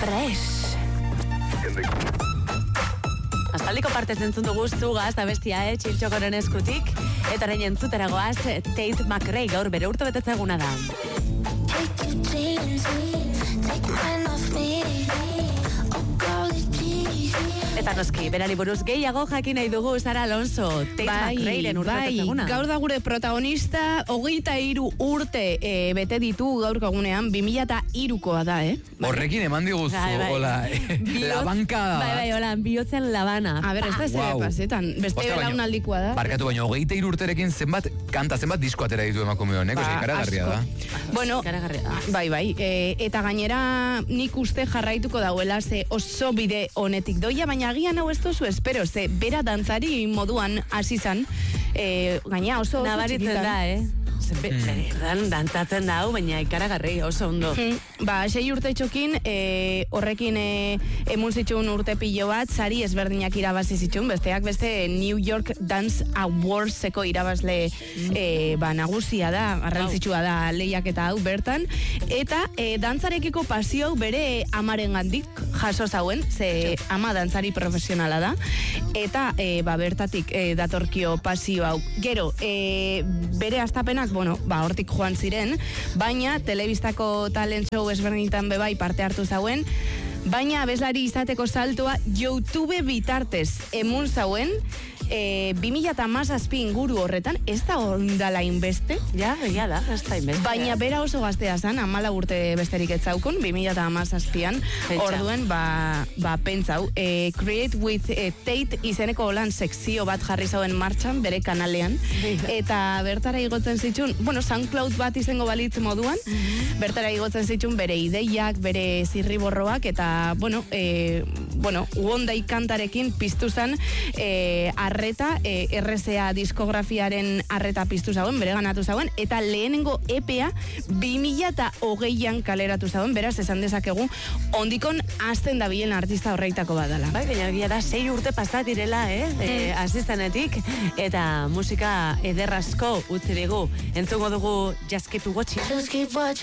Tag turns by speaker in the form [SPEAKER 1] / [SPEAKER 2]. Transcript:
[SPEAKER 1] Fresh. Aspaldiko partez entzun dugu Zugaz abestia, Txintxokoren eskutik. Eta orain entzutera goaz, Tate McRae gaur bere urte betetze eguna da. Eta noski, berari buruz gehiago jakin nahi dugu, Sara Alonso, Tate McRaeren urte betetze eguna.
[SPEAKER 2] Gaur da gure protagonista, 23 urte bete ditu gaurko egunean, 2003koa da,
[SPEAKER 3] Horrekin eman diguzu, hola, labanka da.
[SPEAKER 1] Bai, hola, bihotzen labana.
[SPEAKER 2] A ber, ez da zebe pasetan, beste belaunaldikoa da.
[SPEAKER 3] Barkatu baino, 23 urterekin zenbat disko atera ditu emakume honek, ikaragarria da.
[SPEAKER 2] Bueno, bai, eta gainera nik uste jarraituko dauela, ze oso bide honetik doia, baina agian hau ez duzu espero, ze bera dantzari moduan hasi zan, gaina oso
[SPEAKER 1] nabaritzen da, dantzatzen da hau, baina ikaragarri oso ondo.
[SPEAKER 2] 6 urte txokin, horrekin emun zituen urte pilo bat, sari ezberdinak irabazi zituen, besteak beste New York Dance Awardseko irabazle nagusia da, garrantzitsua da lehiaketa hau bertan, eta dantzarekiko pasio hau bere amaren gandik jaso zauen, ze ama dantzari profesionala da, eta bertatik datorkio pasio hau. Gero, bere astapenak, hortik joan ziren, baina telebistako talent show ezberdinetan bebai parte hartu zauen, baina abeslari izateko saltoa YouTube bitartez emun zauen, 2017 inguru horretan, ez da ondala inbeste.
[SPEAKER 1] Ja da, ez da inbeste.
[SPEAKER 2] Baina bera oso gaztea zan, 14 urte besterik etzaukun, 2017an, orduen, pentsau. Create with Tate izeneko holan sekzio bat jarri zauen martxan, bere kanalean, eta bertara igotzen zitun, SoundCloud bat izango balitz moduan, bertara igotzen zitun bere ideiak, bere zirriborroak, eta, Wondai kantarekin piztu zan, arreta, RCA diskografiaren arreta piztu zauen, bere ganatu zauen, eta lehenengo EPA 2020an kaleratu zauen, beraz, esan dezakegu, ondikon azten da bilen artista horreitako badala.
[SPEAKER 1] Bai, baina da 6 urte pasat direla, asistenetik, eta musika ederrazko utzi digu. Entzungo dugu Just Keep Watching.